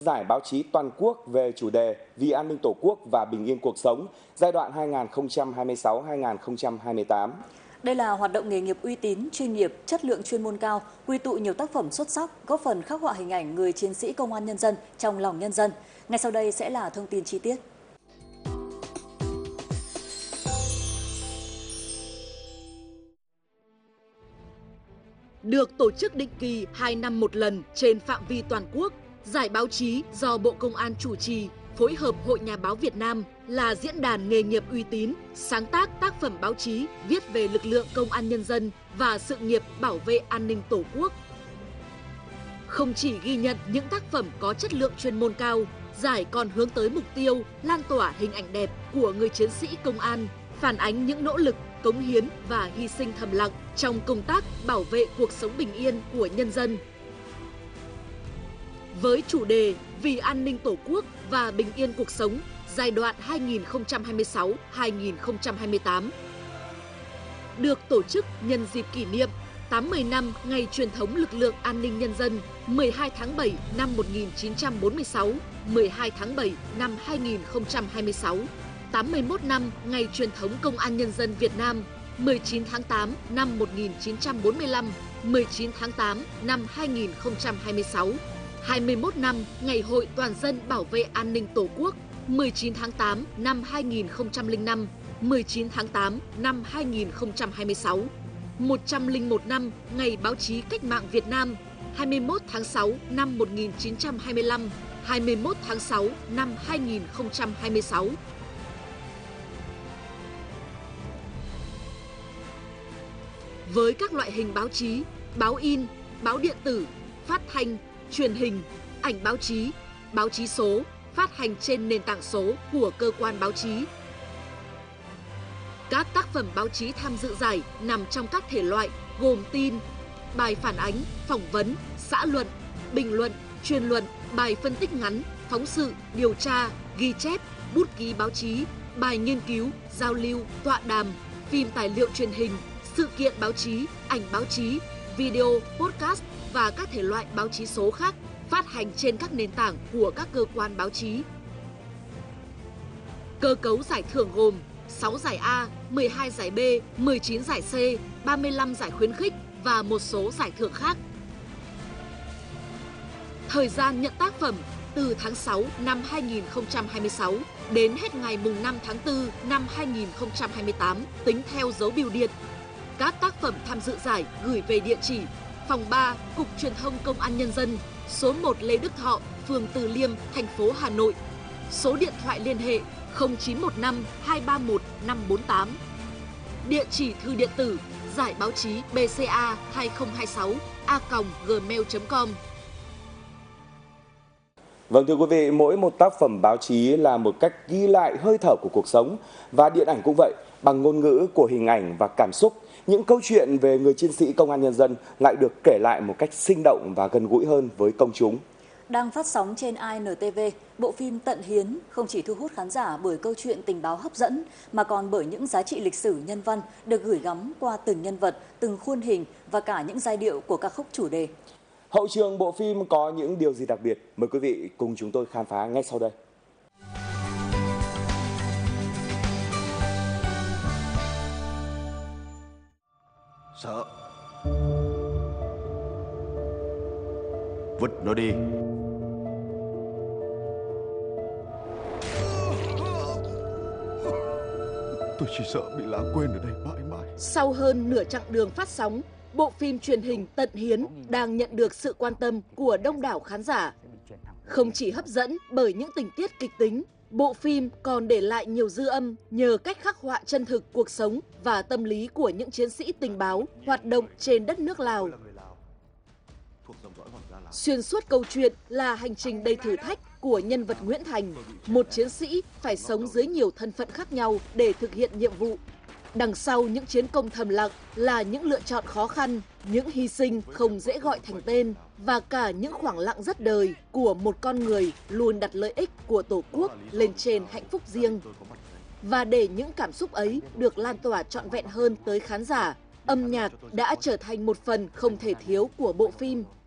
Giải báo chí toàn quốc về chủ đề Vì an ninh Tổ quốc và bình yên cuộc sống giai đoạn 2026-2028. Đây là hoạt động nghề nghiệp uy tín, chuyên nghiệp, chất lượng chuyên môn cao, quy tụ nhiều tác phẩm xuất sắc, góp phần khắc họa hình ảnh người chiến sĩ công an nhân dân trong lòng nhân dân. Ngay sau đây sẽ là thông tin chi tiết. Được tổ chức định kỳ 2 năm một lần trên phạm vi toàn quốc, giải báo chí do Bộ Công an chủ trì, phối hợp Hội Nhà báo Việt Nam là diễn đàn nghề nghiệp uy tín, sáng tác tác phẩm báo chí viết về lực lượng công an nhân dân và sự nghiệp bảo vệ an ninh Tổ quốc. Không chỉ ghi nhận những tác phẩm có chất lượng chuyên môn cao, giải còn hướng tới mục tiêu lan tỏa hình ảnh đẹp của người chiến sĩ công an, phản ánh những nỗ lực, cống hiến và hy sinh thầm lặng trong công tác bảo vệ cuộc sống bình yên của nhân dân. Với chủ đề Vì an ninh Tổ quốc và bình yên cuộc sống giai đoạn 2026-2028 được tổ chức nhân dịp kỷ niệm 80 năm ngày truyền thống lực lượng an ninh nhân dân 12 tháng 7 năm 1946, 12 tháng 7 năm 2026, 81 năm ngày truyền thống công an nhân dân Việt Nam 19 tháng 8 năm 1945, 19 tháng 8 năm 2026, 21 năm Ngày hội toàn dân bảo vệ an ninh Tổ quốc 19 tháng 8 năm 2005, 19 tháng 8 năm 2026, 101 năm Ngày báo chí cách mạng Việt Nam 21 tháng 6 năm 1925, 21 tháng 6 năm 2026. Với các loại hình báo chí, báo in, báo điện tử, phát thanh, truyền hình, ảnh báo chí số, phát hành trên nền tảng số của cơ quan báo chí. Các tác phẩm báo chí tham dự giải nằm trong các thể loại gồm tin, bài phản ánh, phỏng vấn, xã luận, bình luận, chuyên luận, bài phân tích ngắn, phóng sự, điều tra, ghi chép, bút ký báo chí, bài nghiên cứu, giao lưu, tọa đàm, phim tài liệu truyền hình, sự kiện báo chí, ảnh báo chí, video, podcast và các thể loại báo chí số khác phát hành trên các nền tảng của các cơ quan báo chí. Cơ cấu giải thưởng gồm 6 giải A, 12 giải B, 19 giải C, 35 giải khuyến khích và một số giải thưởng khác. Thời gian nhận tác phẩm từ tháng 6 năm 2026 đến hết ngày 5 tháng 4 năm 2028 tính theo dấu bưu điện. Các tác phẩm tham dự giải gửi về địa chỉ Phòng 3, Cục Truyền thông Công an Nhân dân, số 1 Lê Đức Thọ, phường Từ Liêm, thành phố Hà Nội. Số điện thoại liên hệ 0915 231 548. Địa chỉ thư điện tử giải báo chí bca2026a@gmail.com. Vâng, thưa quý vị, mỗi một tác phẩm báo chí là một cách ghi lại hơi thở của cuộc sống, và điện ảnh cũng vậy. Bằng ngôn ngữ của hình ảnh và cảm xúc, những câu chuyện về người chiến sĩ công an nhân dân lại được kể lại một cách sinh động và gần gũi hơn với công chúng. Đang phát sóng trên INTV, bộ phim Tận Hiến không chỉ thu hút khán giả bởi câu chuyện tình báo hấp dẫn, mà còn bởi những giá trị lịch sử nhân văn được gửi gắm qua từng nhân vật, từng khuôn hình và cả những giai điệu của ca khúc chủ đề. Hậu trường bộ phim có những điều gì đặc biệt? Mời quý vị cùng chúng tôi khám phá ngay sau đây. Sợ. Vứt nó đi. Tôi chỉ sợ bị lãng quên ở đây mãi mãi. Sau hơn nửa chặng đường phát sóng, bộ phim truyền hình Tận Hiến đang nhận được sự quan tâm của đông đảo khán giả. Không chỉ hấp dẫn bởi những tình tiết kịch tính, bộ phim còn để lại nhiều dư âm nhờ cách khắc họa chân thực cuộc sống và tâm lý của những chiến sĩ tình báo hoạt động trên đất nước Lào. Xuyên suốt câu chuyện là hành trình đầy thử thách của nhân vật Nguyễn Thành, một chiến sĩ phải sống dưới nhiều thân phận khác nhau để thực hiện nhiệm vụ. Đằng sau những chiến công thầm lặng là những lựa chọn khó khăn, những hy sinh không dễ gọi thành tên và cả những khoảng lặng rất đời của một con người luôn đặt lợi ích của Tổ quốc lên trên hạnh phúc riêng. Và để những cảm xúc ấy được lan tỏa trọn vẹn hơn tới khán giả, âm nhạc đã trở thành một phần không thể thiếu của bộ phim.